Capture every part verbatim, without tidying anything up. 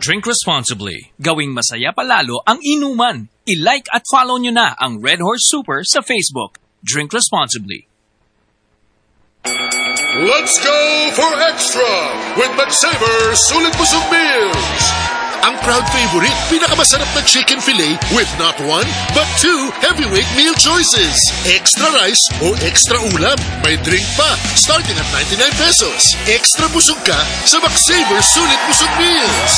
Drink responsibly. Gawing masaya palalo ang inuman. I-like at follow nyo na ang Red Horse Super sa Facebook. Drink responsibly. Let's go for extra with McSaver Sulit Busog Meals. Ang proud favorite, pinakamasarap na chicken fillet with not one, but two heavyweight meal choices. Extra rice o extra ulam. May drink pa, starting at ninety-nine pesos. Extra busog ka sa McSaver Sulit Busog Meals.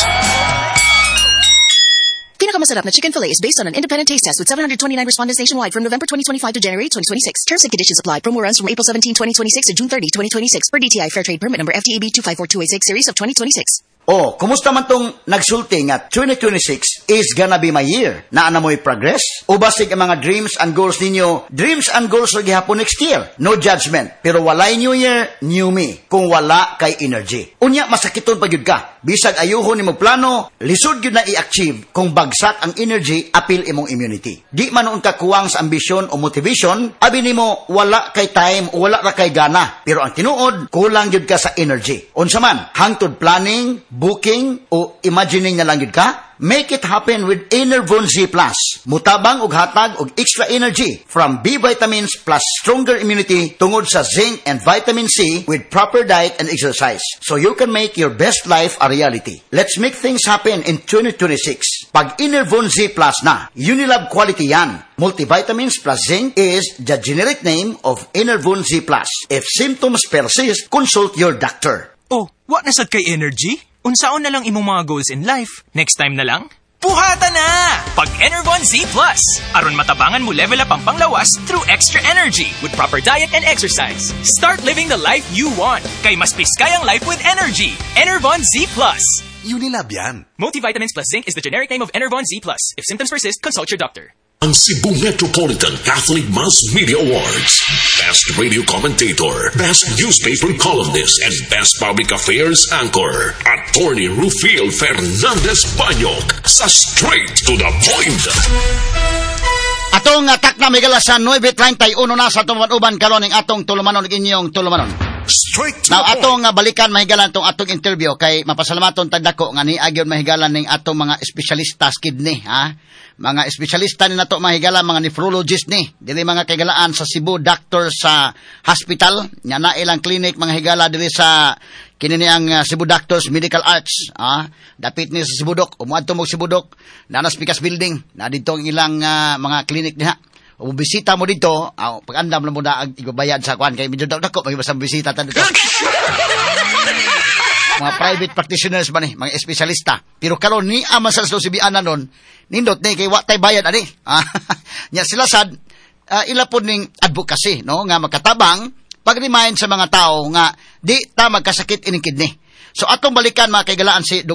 Pinakamasarap na chicken fillet is based on an independent taste test with seven hundred twenty-nine respondents nationwide from November twenty twenty-five to January twenty twenty-six. Terms and conditions apply. Promo runs from April seventeenth, twenty twenty-six to June thirtieth, twenty twenty-six per D T I Fair Trade Permit number F T E B two five four two eight six series of twenty twenty-six. Oh, kumusta man tong nagsulti nga twenty twenty-six is gonna be my year? Naa na mo'y progress? O basig ang mga dreams and goals ninyo? Dreams and goals ro gihapon next year. No judgment. Pero walay new year, new me. Kung wala kay energy. Unya, masakiton pa gyud ka. Bisag ayuhon nimo plano, lisod gyud na i-achieve kung bagsak ang energy, apil imong immunity. Di man noon ka kuwang sa ambisyon o motivation, abi nimo wala kay time o wala ra kay gana. Pero ang tinuod, kulang gyud ka sa energy. Unsa man, hangtod planning, booking o imagining na lang yun ka? Make it happen with Enervon Z Plus. Mutabang og hatag og extra energy from B vitamins plus stronger immunity tungod sa zinc and vitamin C with proper diet and exercise. So you can make your best life a reality. Let's make things happen in twenty twenty-six. Pag Enervon Z Plus na, Unilab quality yan. Multivitamins plus zinc is the generic name of Enervon Z Plus. If symptoms persist, consult your doctor. Oh, what nasad kay energy? Unsaon na lang imong mga goals in life? Next time na lang? Puhata na! Pag Enervon Z Plus, aron matabangan mo level up ang panglawas through extra energy with proper diet and exercise. Start living the life you want. Kay mas piskay ang life with energy. Enervon Z Plus. Unilab yan. Multivitamins plus zinc is the generic name of Enervon Z Plus. If symptoms persist, consult your doctor. Ang Cebu Metropolitan Catholic Mass Media Awards. Best Radio Commentator, Best Newspaper Columnist, and Best Public Affairs Anchor. Attorney Rufiel Fernandez Banyok sa Straight to the Point. Atong atak na migala sa nine thirty-one na sa tumuban karon ning atong tulumanon inyong tulumanon. Straight to Now the atong point. uh, balikan mahigalan tong atong interview kay mapasalamaton tagdako nga ni agyon mahigalan ning atong mga espesyalista sa kidney ha. Mga espesyalista ni nato mahigala mga nephrologist ni dili mga kagalaan sa Cebu Doctor sa hospital nya na ilang clinic mga higala diri sa kini ang uh, Cebu Doctors Medical Arts ah dapit ni sa Cebu Doc umuadto mo Cebu Doc na nas Picas Building na dito ang ilang uh, mga clinic diha. O bisita mo dito, ah, pag andam lang mo na ang ibabayad sa kwan kay medyo dako magibasa bisita ta dito. Mga private practitioners ba ni, mga espesyalista. Pero karon ni ama sa sibianan nun, nindot ni kay wa tay bayad ani. Nya sila sad uh, ila pod ning advocacy no nga makatabang pag-remind sa mga tao nga di ta magkasakit ining kidney. So atong balikan mga kaigalaan si Doctor